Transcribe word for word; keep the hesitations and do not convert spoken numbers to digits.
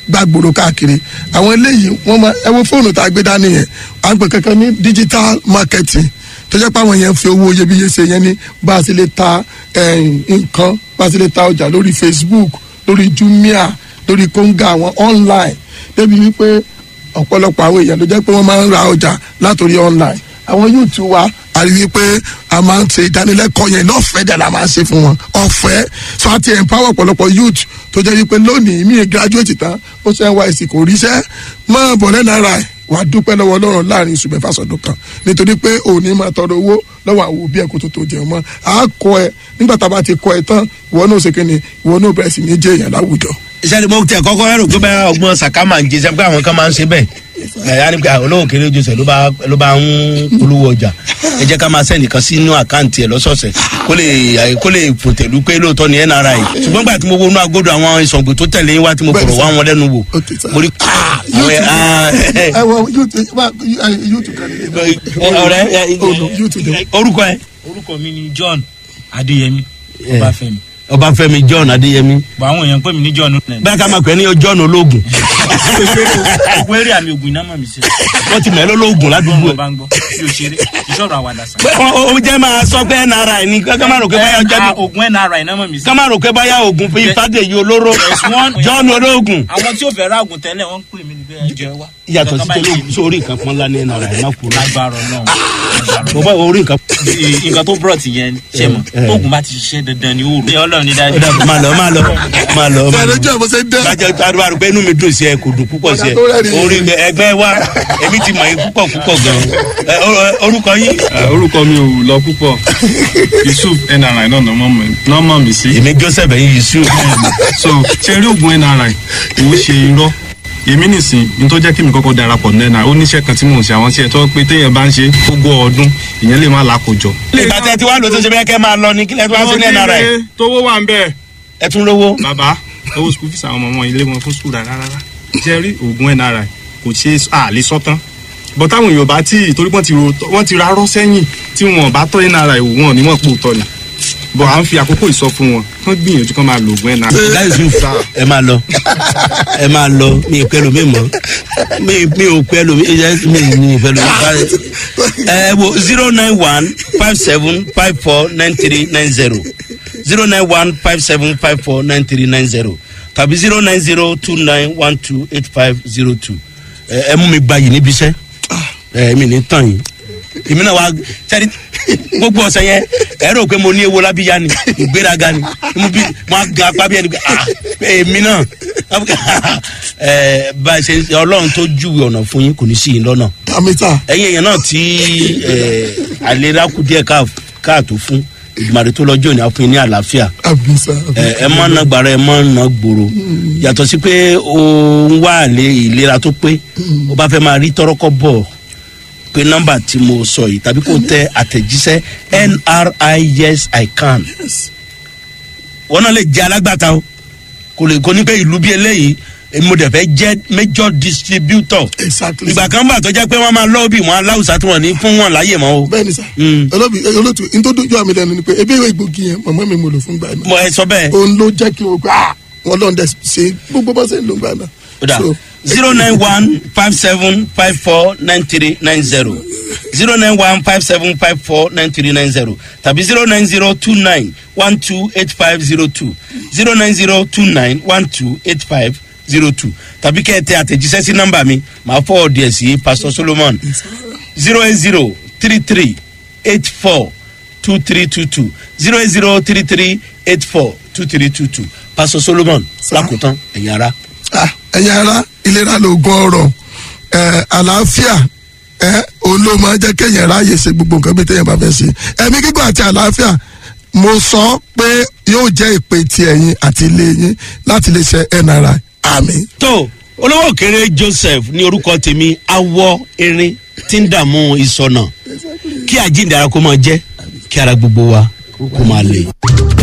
gbàgbóró káàkiri àwọn eléyìí wọ́n máa ẹ wo fóònù tá a gbé dání yẹn à ń pè kankan ní digital marketing tó jẹ́ pé àwọn yẹn fi owó iyebíye ṣe yẹn ní bá a sì lè ta nǹkan bá a sì lè ta ọjà lórí Facebook lórí Jumia lórí Konga àwọn online débi wípé ọ̀pọ̀lọpọ̀ àwọn èèyàn ló jẹ́ pé wọ́n máa ń ra ọjà látòrí online àwọn YouTube wa a rí i pé a máa ń ṣe ìdánilẹ́kọ̀ọ́ yẹn lọ́fẹ̀ẹ́ dẹ̀ la máa ń ṣe fún wọn ọ̀fẹ́ so àti empower ọ̀pọ̀lọpọ̀ youth tó jẹ́ wípé lónìí mi graduate tán ó ṣe ń wá ìsìn kò ríṣẹ́ máa bọ̀ lẹ́nu ara ẹ̀ wà á dúpẹ́ lọ́wọ́ Ọlọ́run láàrin oṣù mẹ́fà sọdún kan nítorí pé òní máa tọrọ owó lọ́wọ́ àwọn òbí ẹ̀ kó tó tó jẹun mọ́ a kọ́ ẹ nígbà tá a bá ti kọ́ ẹ tán ìwọ náà ṣe kíni ìwọ náà bẹ̀rẹ̀ sí ní jẹ́ èèyàn láwùjọ. ìṣẹ́ni mo tẹ kọ́kọ́ rẹ̀ rò pé bẹ́ẹ̀ ọgbọ́n sàká máa ń jẹ sẹ́pẹ́ àwọn kan máa ń ṣe bẹ́ẹ̀ ẹ̀yà ni pé olówó kéré ojú sẹ̀ ló bá ló bá ń polówó ọjà ẹ jẹ́ ká máa sẹ́ni kan sínú àkáǹtì ẹ̀ lọ́sọ̀ọ̀sẹ̀ kó lè kó lè fòtẹ̀lú pé lóòótọ́ ni N R I ṣùgbọ́n gbà tí mo wo inú agodo àwọn ìsọ̀gbò tó tẹ̀lé wá tí mo fọ̀rọ̀ wá wọn lẹ́nu wò mo rí orúkọ ẹ. orúkọ mi ni John Adéyẹmí Ọbáfẹ́mi. Ọbáfẹ́mi John Adéyẹmí. bọ̀ àwọn èèyàn pè mí ní John. bẹ́ẹ̀ ká máa pè é ní John ológun. ogun eré àmì ogun iná mọ̀ mi sí. wọ́n ti mẹ́lẹ́ ológun ládùúgbò. ọba ń gbọ́ bí o ṣeré ìṣòro àwàdà sá. o jẹ́ máa sọ pé N R I ni ká máa rò pé báyà jẹ́ bí. ogun N R I náà mọ̀ mi sí. ká máa rò pé báyà ogun fi Fádèyí olóró John ológun. àwọn tí ó fẹ́ ra ogun tẹ́lẹ̀ wọ́n ń pè mí ní bẹ́ẹ̀ jẹ́ wá. yàtọ̀ sí tẹ́lẹ̀ sórí nǹkan pọ́n lá ní N R I má kú lágbára náà. mo bá orí nǹkan. nǹkan tó brought yẹn ṣe mọ̀ tóògùn bá ti ṣiṣẹ́ dandan ni ó rò. Ọlọ́run ní dájú. máa lọ máa lọ máa lọ. fẹ́rẹ́ jẹ́ àbọ̀sẹ̀ dẹ́. bàjẹ́ àdúrà rẹ̀ pé inú mi dùn sí ẹ kò dùn púpọ̀ sí ẹ orí ẹgbẹ́ wa èmi ti mọ̀ yín púpọ̀ púpọ̀ gan-an orúkọ yín. orúkọ mi ò lọ púpọ̀ Yusuf N R I náà náà mọ̀ mí sí. èmi Joseph ẹ̀yin Yusuf. so ṣe rí oògùn N R I ìwé ṣe irọ́ èmi nìsín ní tó jẹ́ kí mi kọ́kọ́ darapọ̀ nẹ́ẹ̀nà ó níṣẹ́ kan tí mò ń ṣe àwọn ṣe tó pé téèyàn bá ń ṣe gbogbo ọdún ìyẹn lè má lákòjọ. ìgbà tẹ́ ti wá lò tó ṣe bẹ́ẹ̀ kẹ́ máa lọ ní kílẹ̀ tó wá sí ní N R I. tówó wà ń bẹ́ẹ̀. ẹ tún lówó. bàbá owó school fees àwọn ọmọ wọn ilé wọn fún school rárá rárá ṣe rí oògùn N R I kò ṣe àlè sọ́tán bọ́ táwọn èèyàn bá tí torí wọ́n ti rárọ́ sẹ́yìn tí wọ́n bá tọ́ N R I wò wọ́n ní wọ́n pò tọ́ ni bọ̀ à ń fi àkókò ìsọ fún wọn kán gbìyànjú kán máa lo oògùn N R I. láìsí ẹ máa lọ ẹ máa lọ mi ò pẹ́lú mi mọ́ mi mi ò pẹ́lú mi mi mi ò pẹ́lú mi. ẹ wo zero nine one five seven five four nine three nine zero zero nine one five seven five four nine three nine zero tàbí zero nine zero two nine one two eight five zero two ẹ mú mi gbayì níbi iṣẹ́ ẹ mi ní tàn yín èmi náà wá sẹ́ni gbogbo ọ̀sẹ̀ yẹn ẹ rò pé mo ní ewo lábíyá ni ìgbéraga ni mo bí mo ga apá bí ẹni pé ah èmi náà ẹ bá a ṣe Ọlọ́run tó júwe ọ̀nà fún yín kò ní sí yín lọ́nà. ẹ̀yin èèyàn náà tí àlera kù díẹ̀ káàtó fún ìgbìmọ̀rẹ́ tó lọ́jọ́ ní àfún yín ní àlàáfíà ẹ mọ́ ná gbàrà ẹ mọ́ ná gbòòrò yàtọ̀ sí pé ó ń wá àlè ìlera tó pé ó bá fẹ́ máa rí tọ́rọ́kọ́ bọ̀ pé nọ́mbà tí mo sọ yìí tàbí kò tẹ àtẹ̀jíṣẹ́ N R I yes I can wọn náà lè jẹ́ alágbàtà o kò lè kó ní pé ìlú bí eléyìí mo dẹ̀ fẹ́ jẹ́ major distributor ìgbà kan bá tó jẹ́ pé wọ́n máa lọ́ọ̀bì wọn aláwùsá tí wọ́n ní fún wọn láyè mọ́ o. bẹ́ẹ̀ni sá olóbi olótú n tó dojú àmì lẹ́nu ni pé ebi ìwé ìgbògi yẹn mọ̀mọ́ mi mo lò fún gbà náà. mo ẹ sọ bẹ́ẹ̀. òun ló jẹ́ kí o gbà wọn lọ́n dẹ̀ ṣe gbogbo bá ṣe ń lò gbà náà. zero nine one five seven five four nine three nine zero zero nine one five seven five four nine three nine zero tàbí zero nine zero two nine one two eight five zero two zero nine zero two nine one two eight five zero two tàbí kẹ́ ẹ tẹ àtẹ̀jíṣẹ́ sí nọ́mbà mi màá fọwọ́ díẹ̀ sí Pastor Solomon zero eight zero three three eight four two three two two zero eight zero three three eight four two three two two Pastor Solomon lákòótán ẹ̀yin ará. ẹ̀yin ará ìlera lóògùn ọrọ̀ àlàáfíà òun ló máa jẹ́ kéèyàn ráàyè ṣe gbogbo nǹkan bí téèyàn bá fẹ́ ṣe ẹ̀mí gígùn àti àlàáfíà mo sọ pé yóò jẹ́ ìpè ti ẹ̀yin àti ilé yín láti lè ṣe N R I àmín. tó olówó kéré Joseph ní orúkọ tèmi awọ erin tí ń dààmú ìsọnà kí àjíǹde ara kó máa jẹ́ kí ara gbogbo wa kó máa lè.